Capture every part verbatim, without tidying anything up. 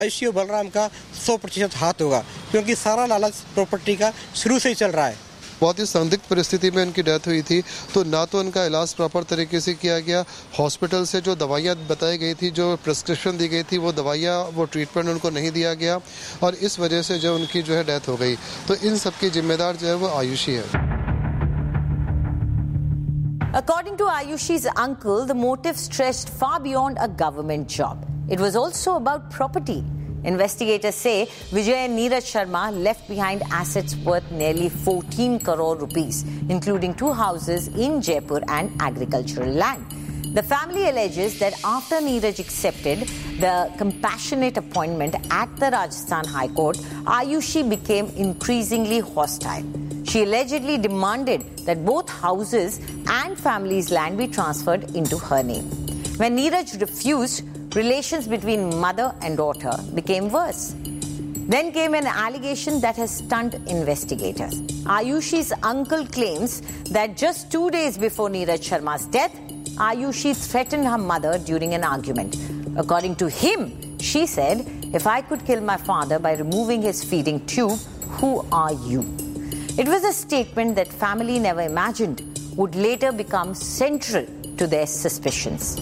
आयुषी और बलराम का सौ प्रतिशत हाथ होगा क्योंकि सारा लालच प्रॉपर्टी का शुरू से ही चल रहा है। बहुत ही संदिग्ध परिस्थिति में उनकी डेथ हुई थी, तो ना तो उनका इलाज प्रॉपर तरीके से किया गया, हॉस्पिटल से जो दवाइयाँ बताई गई थी, जो प्रिस्क्रिप्शन दी गई थी, वो दवाइयाँ वो ट्रीटमेंट उनको नहीं दिया गया और इस वजह से जो उनकी जो है डेथ हो गई। तो इन सब की जिम्मेदार जो है वो आयुषी है। According to Ayushi's uncle, the motive stretched far beyond a government job. It was also about property. Investigators say Vijay and Neeraj Sharma left behind assets worth nearly fourteen crore rupees, including two houses in Jaipur and agricultural land. The family alleges that after Neeraj accepted the compassionate appointment at the Rajasthan High Court, Ayushi became increasingly hostile. She allegedly demanded that both houses and family's land be transferred into her name. When Neeraj refused, relations between mother and daughter became worse. Then came an allegation that has stunned investigators. Ayushi's uncle claims that just two days before Neeraj Sharma's death, Ayushi threatened her mother during an argument. According to him, she said, "If I could kill my father by removing his feeding tube, who are you?" It was a statement that family never imagined would later become central to their suspicions.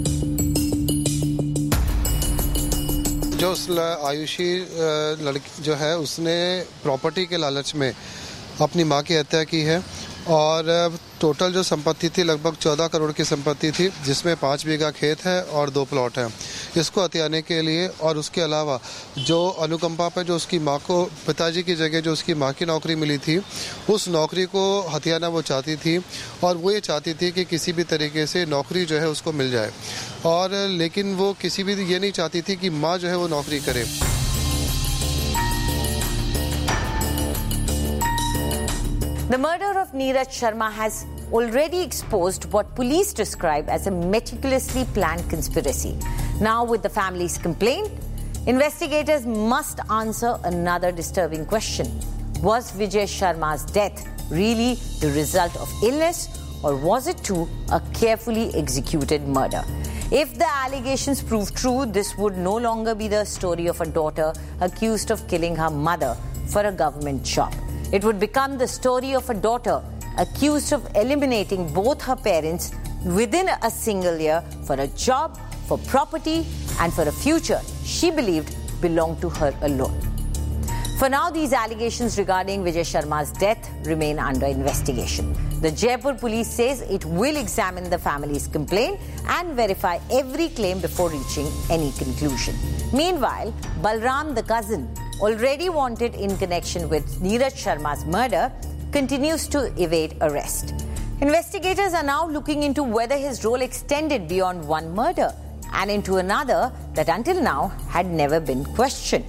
जो उस आयुषी लड़की जो है उसने property के लालच में अपनी मां की हत्या की है और टोटल जो संपत्ति थी लगभग चौदह करोड़ की संपत्ति थी, जिसमें पाँच बीघा खेत है और दो प्लॉट हैं। इसको हथियाने के लिए और उसके अलावा जो अनुकंपा पे जो उसकी मां को पिताजी की जगह जो उसकी मां की नौकरी मिली थी, उस नौकरी को हथियाना वो चाहती थी और वो ये चाहती थी कि किसी भी तरीके से नौकरी जो है उसको मिल जाए, और लेकिन वो किसी भी ये नहीं चाहती थी कि माँ जो है वो नौकरी करे। The murder of Neeraj Sharma has already exposed what police describe as a meticulously planned conspiracy. Now, with the family's complaint, investigators must answer another disturbing question. Was Vijay Sharma's death really the result of illness, or was it too a carefully executed murder? If the allegations prove true, this would no longer be the story of a daughter accused of killing her mother for a government job. It would become the story of a daughter accused of eliminating both her parents within a single year for a job, for property, and for a future she believed belonged to her alone. For now, these allegations regarding Vijay Sharma's death remain under investigation. The Jaipur police says it will examine the family's complaint and verify every claim before reaching any conclusion. Meanwhile, Balram, the cousin, already wanted in connection with Neeraj Sharma's murder, continues to evade arrest. Investigators are now looking into whether his role extended beyond one murder and into another that until now had never been questioned.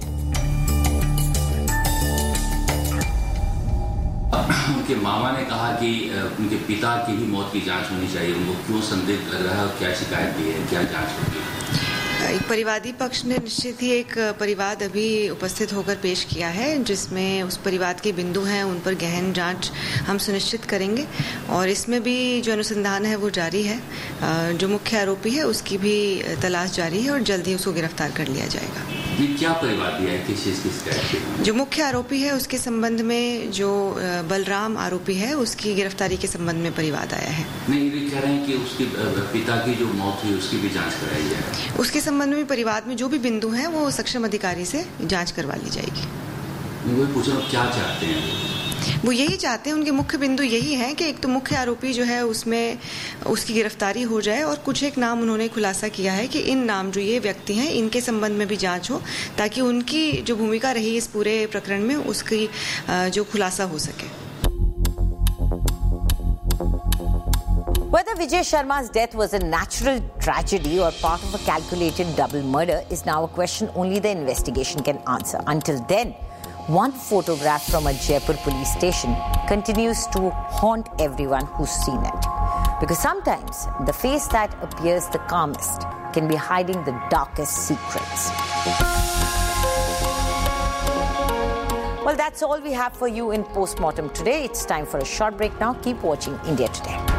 उनके मामा ने कहा कि उनके पिता की भी मौत की जांच होनी चाहिए। उनको क्यों संदिग्ध लग रहा है और क्या शिकायत दी है, क्या जांच होगी? एक परिवादी पक्ष ने निश्चित ही एक परिवाद अभी उपस्थित होकर पेश किया है, जिसमें उस परिवाद के बिंदु हैं उन पर गहन जांच हम सुनिश्चित करेंगे और इसमें भी जो अनुसंधान है वो जारी है। जो मुख्य आरोपी है उसकी भी तलाश जारी है और जल्द ही उसको गिरफ्तार कर लिया जाएगा। ये क्या परिवादी है, किस चीज की शिकायत? जो मुख्य आरोपी है उसके संबंध में जो बलराम आरोपी है उसकी गिरफ्तारी के संबंध में परिवाद आया है। नहीं, ये कह रहे हैं कि उसके पिता की जो मौत हुई उसकी भी जांच कराई जाए। उसके संबंध में परिवाद में जो भी बिंदु हैं वो सक्षम अधिकारी से जांच करवा ली जाएगी। वो पूछ रहा हूं क्या चाहते हैं? वो यही चाहते हैं, उनके मुख्य बिंदु यही है कि एक तो मुख्य आरोपी जो है उसमें उसकी गिरफ्तारी हो जाए और कुछ एक नाम उन्होंने खुलासा किया है कि इन नाम जो ये व्यक्ति हैं इनके संबंध में भी जांच हो ताकि उनकी जो भूमिका रही इस पूरे प्रकरण में उसकी जो खुलासा हो सके। Whether Vijay Sharma's death was a natural tragedy or part of a calculated double murder is now a question only the investigation can answer. Until then, one photograph from a Jaipur police station continues to haunt everyone who's seen it. Because sometimes the face that appears the calmest can be hiding the darkest secrets. Well, that's all we have for you in Postmortem today. It's time for a short break now. Keep watching India Today.